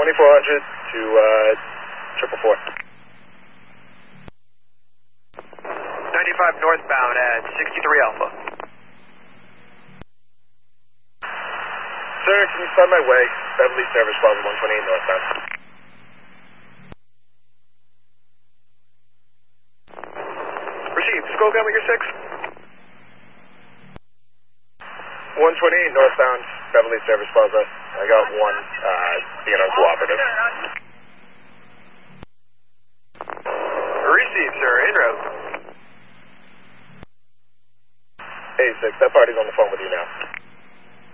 2400 to 444. 95 northbound at 63 Alpha. Sir, can you find my way? Beverly Service Plaza 128 northbound. Received. Scroll down with your 6. 128 northbound, Beverly Service Plaza. I got one being uncooperative. Received, sir. En route. Hey, 6, that party's on the phone with you now.